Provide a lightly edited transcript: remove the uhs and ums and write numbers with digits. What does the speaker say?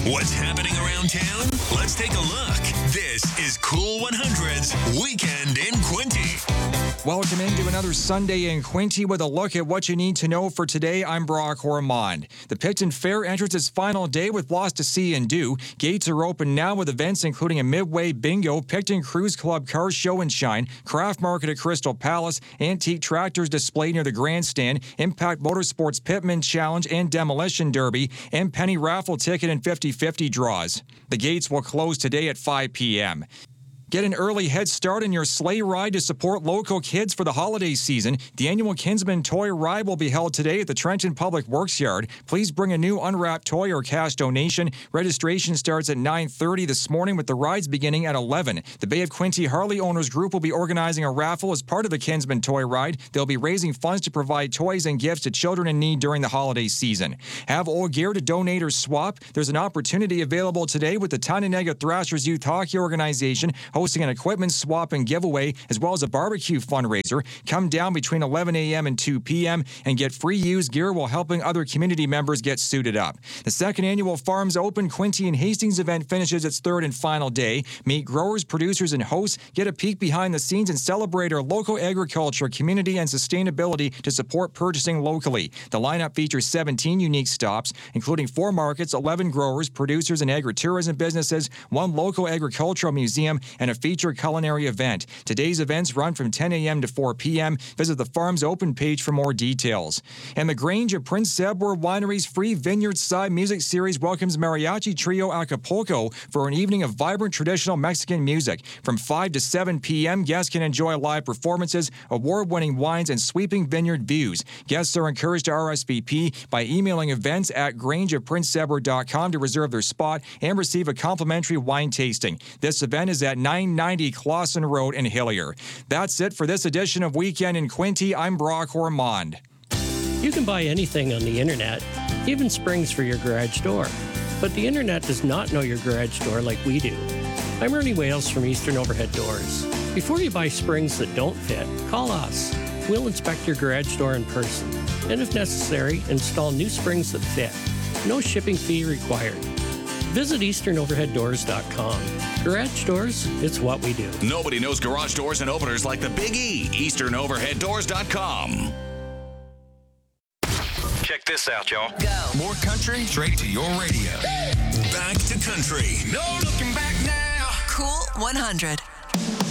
What's happening around town? Let's take a look. This is Cool 100's Weekend in Quinte. Welcome into another Sunday in Quinte with a look at what you need to know for today. I'm Brock Ormond. The Picton Fair enters its final day with lots to see and do. Gates are open now with events including a Midway Bingo, Picton Cruise Club Car Show and Shine, Craft Market at Crystal Palace, Antique Tractors displayed near the Grandstand, Impact Motorsports Pitman Challenge and Demolition Derby, and Penny Raffle Ticket and 50/50 draws. The gates will close today at 5 p.m. Get an early head start in your sleigh ride to support local kids for the holiday season. The annual Kinsman Toy Ride will be held today at the Trenton Public Works Yard. Please bring a new unwrapped toy or cash donation. Registration starts at 9:30 this morning with the rides beginning at 11. The Bay of Quinte Harley Owners Group will be organizing a raffle as part of the Kinsman Toy Ride. They'll be raising funds to provide toys and gifts to children in need during the holiday season. Have old gear to donate or swap? There's an opportunity available today with the Tynanega Thrashers Youth Hockey Organization hosting an equipment swap and giveaway, as well as a barbecue fundraiser. Come down between 11 a.m. and 2 p.m. and get free used gear while helping other community members get suited up. The second annual Farms Open Quinte and Hastings event finishes its third and final day. Meet growers, producers, and hosts. Get a peek behind the scenes and celebrate our local agriculture, community, and sustainability to support purchasing locally. The lineup features 17 unique stops, including 4 markets, 11 growers, producers, and agritourism businesses, 1 local agricultural museum, and a feature culinary event. Today's events run from 10 a.m. to 4 p.m. Visit the Farms Open page for more details. And the Grange of Prince Edward Winery's free Vineyard Side music series welcomes Mariachi Trio Acapulco for an evening of vibrant traditional Mexican music. From 5 to 7 p.m., guests can enjoy live performances, award-winning wines, and sweeping vineyard views. Guests are encouraged to RSVP by emailing events@grangeofprinceedward.com to reserve their spot and receive a complimentary wine tasting. This event is at 990 Clausen Road in Hillier. That's it for this edition of Weekend in Quinte. I'm Brock Ormond. You can buy anything on the internet, even springs for your garage door. But the internet does not know your garage door like we do. I'm Ernie Wales from Eastern Overhead Doors. Before you buy springs that don't fit, call us. We'll inspect your garage door in person, and if necessary, install new springs that fit. No shipping fee required. Visit EasternOverheadDoors.com. Garage doors, it's what we do. Nobody knows garage doors and openers like the Big E. EasternOverheadDoors.com. Check this out, y'all. Go. More country straight to your radio. Back to country. No looking back now. Cool 100.